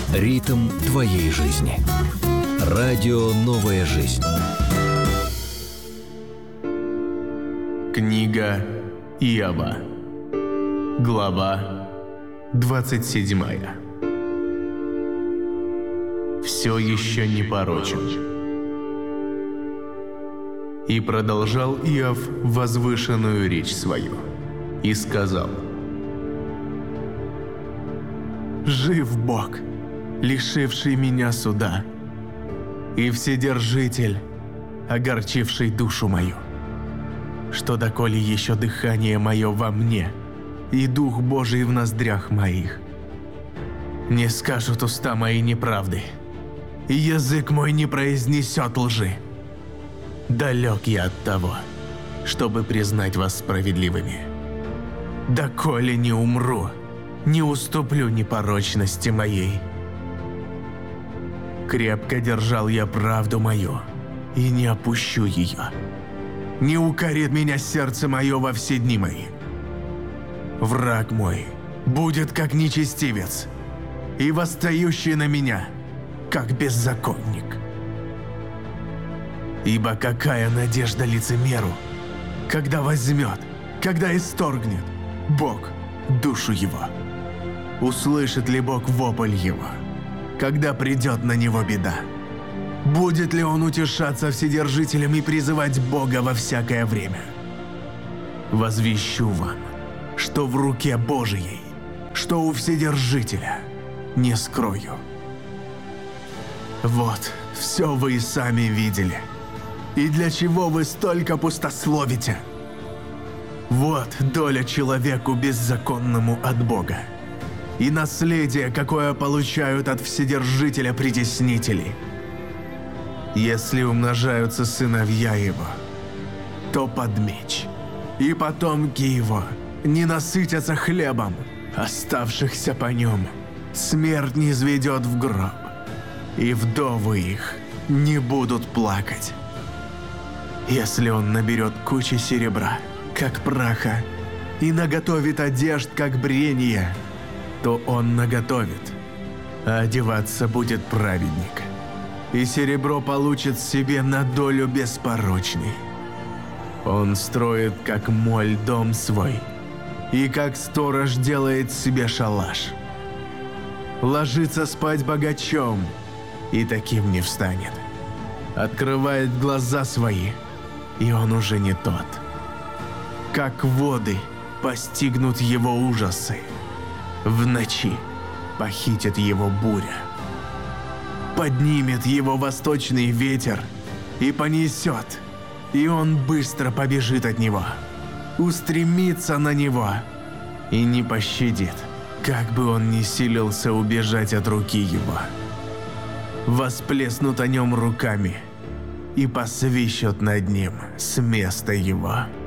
Ритм твоей жизни. Радио «Новая жизнь». Книга Иова. Глава 27. Все еще не порочен. И продолжал Иов возвышенную речь свою, и сказал: «Жив Бог, лишивший меня суда, и Вседержитель, огорчивший душу мою, что доколе еще дыхание мое во мне, и Дух Божий в ноздрях моих. Не скажут уста мои неправды, и язык мой не произнесет лжи. Далек я от того, чтобы признать вас справедливыми. Доколе не умру, не уступлю непорочности моей. Крепко держал я правду мою, и не опущу ее. Не укорит меня сердце мое во все дни мои. Враг мой будет как нечестивец, и восстающий на меня, как беззаконник. Ибо какая надежда лицемеру, когда возьмет, когда исторгнет Бог душу его? Услышит ли Бог вопль его, когда придет на него беда? Будет ли он утешаться Вседержителем и призывать Бога во всякое время? Возвещу вам, что в руке Божией, что у Вседержителя, не скрою. Вот, все вы и сами видели. И для чего вы столько пустословите? Вот доля человеку беззаконному от Бога, и наследие, какое получают от Вседержителя притеснители. Если умножаются сыновья его, то под меч, и потомки его не насытятся хлебом, оставшихся по нем смерть низведет в гроб, и вдовы их не будут плакать. Если он наберет кучи серебра, как праха, и наготовит одежд, как брение, то он наготовит, а одеваться будет праведник, и серебро получит себе на долю беспорочный. Он строит, как моль, дом свой, и как сторож делает себе шалаш. Ложится спать богачом, и таким не встанет. Открывает глаза свои, и он уже не тот. Как воды постигнут его ужасы, в ночи похитит его буря. Поднимет его восточный ветер и понесет, и он быстро побежит от него, устремится на него и не пощадит, как бы он ни силился убежать от руки его. Восплеснут о нем руками и посвищут над ним с места его.